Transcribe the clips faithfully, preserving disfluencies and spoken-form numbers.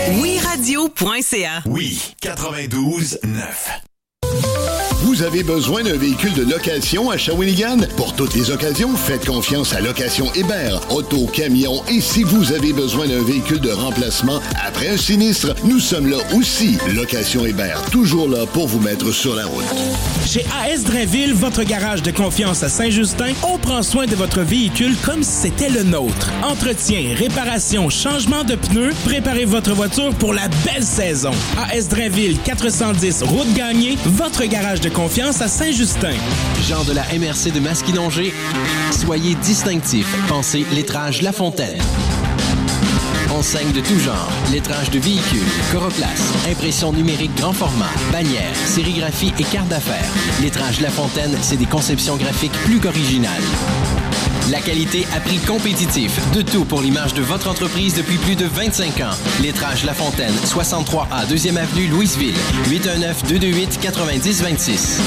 oui radio point c a. Oui, quatre-vingt-douze neuf. Vous avez besoin d'un véhicule de location à Shawinigan? Pour toutes les occasions, faites confiance à Location Hébert. Auto, camion et si vous avez besoin d'un véhicule de remplacement après un sinistre, nous sommes là aussi. Location Hébert, toujours là pour vous mettre sur la route. Chez A S Drainville, votre garage de confiance à Saint-Justin, on prend soin de votre véhicule comme si c'était le nôtre. Entretien, réparation, changement de pneus, préparez votre voiture pour la belle saison. A S Drainville, quatre cent dix, route Gagné, votre garage de confiance à Saint-Justin. Gens de la M R C de Masquinongé, soyez distinctifs. Pensez lettrage La Fontaine. Enseignes de tout genre, lettrage de véhicules, coroplace, impression numérique grand format, bannières, sérigraphie et carte d'affaires. Lettrage La Fontaine, c'est des conceptions graphiques plus qu'originales. La qualité à prix compétitif. De tout pour l'image de votre entreprise depuis plus de vingt-cinq ans. Lettrage La Fontaine, soixante-trois A, deuxième avenue, Louisville. huit un neuf, deux deux huit, neuf zéro deux six.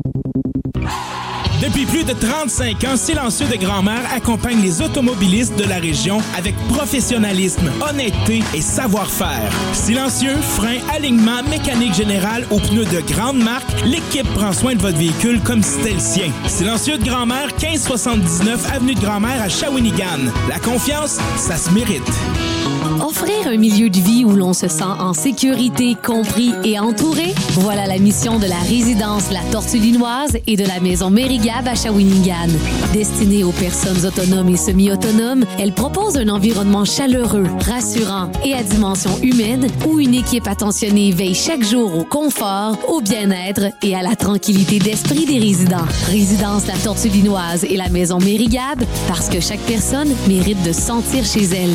Depuis plus de trente-cinq ans, Silencieux de Grand-Mère accompagne les automobilistes de la région avec professionnalisme, honnêteté et savoir-faire. Silencieux, frein, alignement, mécanique générale aux pneus de grande marque, l'équipe prend soin de votre véhicule comme si c'était le sien. Silencieux de Grand-Mère, quinze soixante-dix-neuf avenue de Grand-Mère à Shawinigan. La confiance, ça se mérite. Offrir un milieu de vie où l'on se sent en sécurité, compris et entouré, voilà la mission de la résidence La Tortue Linoise et de la maison Mérigab à Shawinigan. Destinée aux personnes autonomes et semi-autonomes, elle propose un environnement chaleureux, rassurant et à dimension humaine où une équipe attentionnée veille chaque jour au confort, au bien-être et à la tranquillité d'esprit des résidents. Résidence La Tortue Linoise et la maison Mérigab, parce que chaque personne mérite de se sentir chez elle.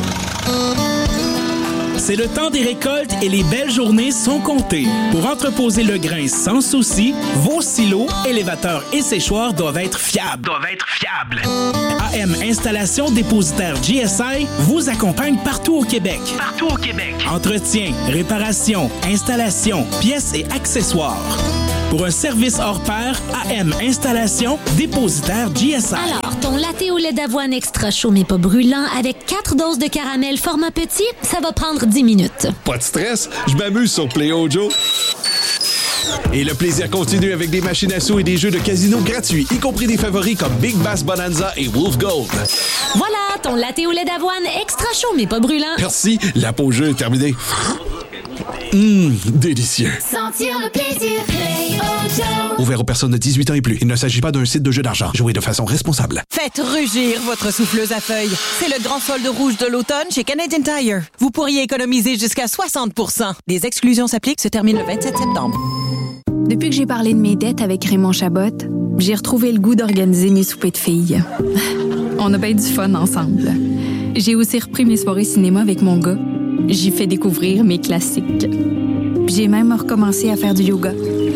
C'est le temps des récoltes et les belles journées sont comptées. Pour entreposer le grain sans souci, vos silos, élévateurs et séchoirs doivent être fiables. Doivent être fiables. A M Installation Dépositaire G S I vous accompagne partout au Québec. Partout au Québec. Entretien, réparation, installation, pièces et accessoires. Pour un service hors pair, A M Installation Dépositaire G S I. Alors, ton latte au lait d'avoine extra chaud mais pas brûlant avec quatre doses de caramel format petit, ça va prendre dix minutes. Pas de stress, je m'amuse sur Play-O-Joe. Et le plaisir continue avec des machines à sous et des jeux de casino gratuits, y compris des favoris comme Big Bass Bonanza et Wolf Gold. Voilà, ton latte au lait d'avoine extra chaud mais pas brûlant. Merci, la pause jeu est terminée. Hum, délicieux. Sentir le plaisir, Play-O-Joe. Ouvert aux personnes de dix-huit ans et plus. Il ne s'agit pas d'un site de jeu d'argent. Jouez de façon responsable. Faites rugir votre souffleuse à feuilles. C'est le grand solde rouge de l'automne chez Canadian Tire. Vous pourriez économiser jusqu'à soixante pour cent. Les exclusions s'appliquent, se terminent le vingt-sept septembre. Depuis que j'ai parlé de mes dettes avec Raymond Chabot, j'ai retrouvé le goût d'organiser mes soupers de filles. On a bien du fun ensemble. J'ai aussi repris mes soirées cinéma avec mon gars. J'y fais découvrir mes classiques. Puis j'ai même recommencé à faire du yoga.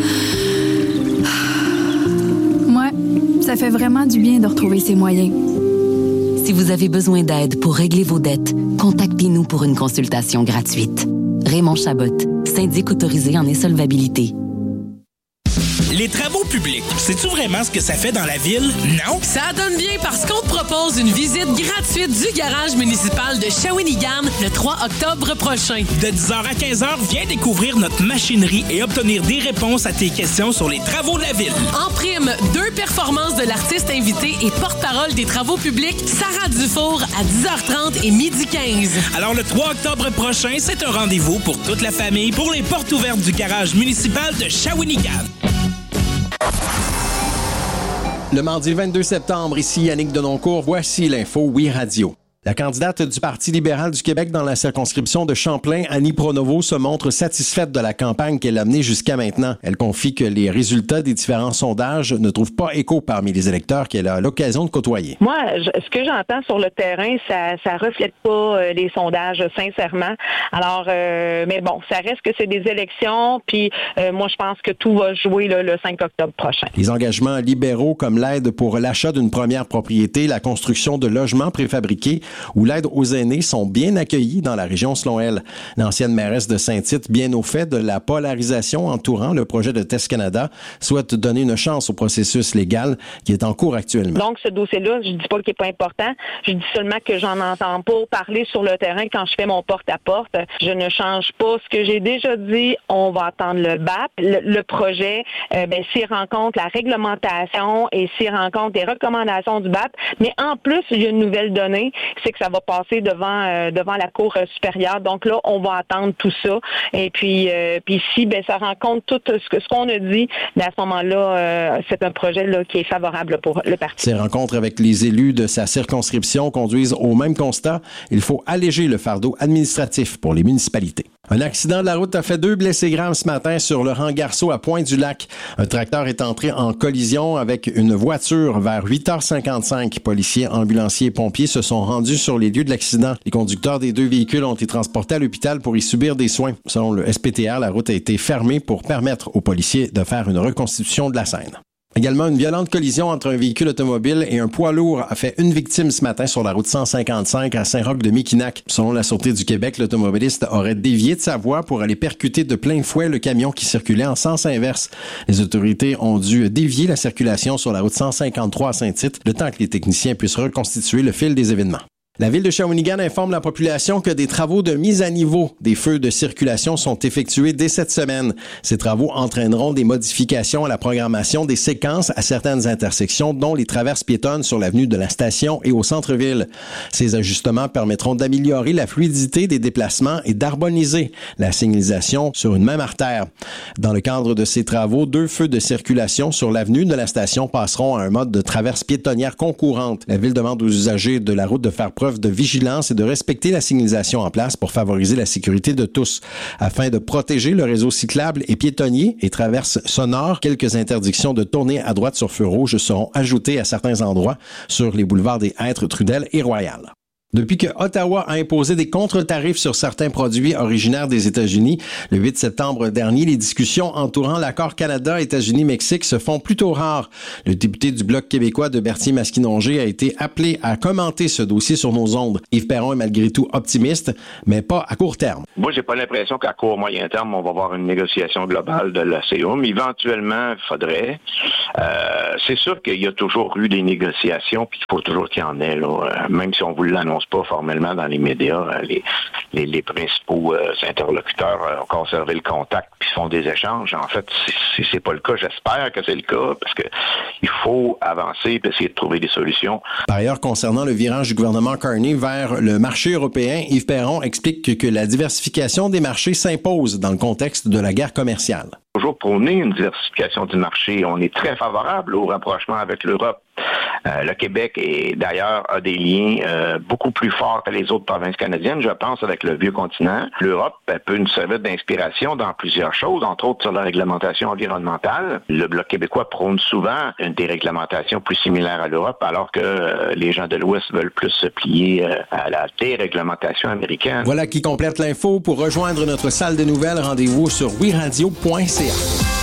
Moi, ça fait vraiment du bien de retrouver ses moyens. Si vous avez besoin d'aide pour régler vos dettes, contactez-nous pour une consultation gratuite. Raymond Chabot, syndic autorisé en insolvabilité. Les travaux publics, sais-tu vraiment ce que ça fait dans la ville? Non? Ça donne bien parce qu'on te propose une visite gratuite du garage municipal de Shawinigan le trois octobre prochain. De dix heures à quinze heures, viens découvrir notre machinerie et obtenir des réponses à tes questions sur les travaux de la ville. En prime, deux performances de l'artiste invité et porte-parole des travaux publics, Sarah Dufour, à dix heures trente et midi quinze. Alors le trois octobre prochain, c'est un rendez-vous pour toute la famille pour les portes ouvertes du garage municipal de Shawinigan. Le mardi vingt-deux septembre, ici Yannick Denoncourt, voici l'info Oui Radio. La candidate du Parti libéral du Québec dans la circonscription de Champlain, Annie Pronovo, se montre satisfaite de la campagne qu'elle a menée jusqu'à maintenant. Elle confie que les résultats des différents sondages ne trouvent pas écho parmi les électeurs qu'elle a l'occasion de côtoyer. Moi, je, ce que j'entends sur le terrain, ça ça reflète pas euh, les sondages, sincèrement. Alors, euh, mais bon, ça reste que c'est des élections, puis euh, moi, je pense que tout va jouer là, le cinq octobre prochain. Les engagements libéraux comme l'aide pour l'achat d'une première propriété, la construction de logements préfabriqués où l'aide aux aînés sont bien accueillis dans la région selon elle. L'ancienne mairesse de Saint-Tite, bien au fait de la polarisation entourant le projet de Test Canada, souhaite donner une chance au processus légal qui est en cours actuellement. Donc, ce dossier-là, je dis pas qu'il n'est pas important. Je dis seulement que j'en entends pas parler sur le terrain quand je fais mon porte-à-porte. Je ne change pas ce que j'ai déjà dit. On va attendre le B A P. Le, le projet, euh, ben, s'il rencontre la réglementation et s'il rencontre des recommandations du B A P, mais en plus, il y a une nouvelle donnée, c'est que ça va passer devant euh, devant la Cour supérieure. Donc là, on va attendre tout ça. Et puis, euh, puis si ben, ça rencontre tout ce, que, ce qu'on a dit, ben, à ce moment-là, euh, c'est un projet là, qui est favorable pour le parti. Ces rencontres avec les élus de sa circonscription conduisent au même constat. Il faut alléger le fardeau administratif pour les municipalités. Un accident de la route a fait deux blessés graves ce matin sur le rang Garceau à Pointe-du-Lac. Un tracteur est entré en collision avec une voiture vers huit heures cinquante-cinq. Policiers, ambulanciers et pompiers se sont rendus sur les lieux de l'accident. Les conducteurs des deux véhicules ont été transportés à l'hôpital pour y subir des soins. Selon le S P T R, la route a été fermée pour permettre aux policiers de faire une reconstitution de la scène. Également, une violente collision entre un véhicule automobile et un poids lourd a fait une victime ce matin sur la route cent cinquante-cinq à Saint-Roch-de-Méquinac. Selon la Sûreté du Québec, l'automobiliste aurait dévié de sa voie pour aller percuter de plein fouet le camion qui circulait en sens inverse. Les autorités ont dû dévier la circulation sur la route cent cinquante-trois à Saint-Tite, le temps que les techniciens puissent reconstituer le fil des événements. La ville de Shawinigan informe la population que des travaux de mise à niveau des feux de circulation sont effectués dès cette semaine. Ces travaux entraîneront des modifications à la programmation des séquences à certaines intersections, dont les traverses piétonnes sur l'avenue de la Station et au centre-ville. Ces ajustements permettront d'améliorer la fluidité des déplacements et d'harmoniser la signalisation sur une même artère. Dans le cadre de ces travaux, deux feux de circulation sur l'avenue de la Station passeront à un mode de traverse piétonnière concourante. La ville demande aux usagers de la route de faire preuve de vigilance et de respecter la signalisation en place pour favoriser la sécurité de tous. Afin de protéger le réseau cyclable et piétonnier et traverses sonores, quelques interdictions de tourner à droite sur feu rouge seront ajoutées à certains endroits sur les boulevards des Hêtres, Trudel et Royal. Depuis que Ottawa a imposé des contre-tarifs sur certains produits originaires des États-Unis, le huit septembre dernier, les discussions entourant l'accord Canada-États-Unis-Mexique se font plutôt rares. Le député du Bloc québécois de Berthier-Masquinongé a été appelé à commenter ce dossier sur nos ondes. Yves Perron est malgré tout optimiste, mais pas à court terme. Moi, j'ai pas l'impression qu'à court moyen terme, on va avoir une négociation globale de l'A C O, mais éventuellement, il faudrait. Euh, c'est sûr qu'il y a toujours eu des négociations, puis il faut toujours qu'il y en ait, là, même si on vous l'annonce pas formellement dans les médias. Les, les, les principaux euh, interlocuteurs euh, ont conservé le contact puis font des échanges. En fait, c'est, c'est pas le cas. J'espère que c'est le cas parce que il faut avancer et essayer de trouver des solutions. Par ailleurs, concernant le virage du gouvernement Carney vers le marché européen, Yves Perron explique que, que la diversification des marchés s'impose dans le contexte de la guerre commerciale. Toujours prôner une diversification du marché. On est très favorable au rapprochement avec l'Europe. Euh, le Québec, est, d'ailleurs, a des liens euh, beaucoup plus forts que les autres provinces canadiennes, je pense, avec le vieux continent. L'Europe elle, peut nous servir d'inspiration dans plusieurs choses, entre autres sur la réglementation environnementale. Le Bloc québécois prône souvent une déréglementation plus similaire à l'Europe, alors que euh, les gens de l'Ouest veulent plus se plier euh, à la déréglementation américaine. Voilà qui complète l'info. Pour rejoindre notre salle de nouvelles, rendez-vous sur oui radio point c a.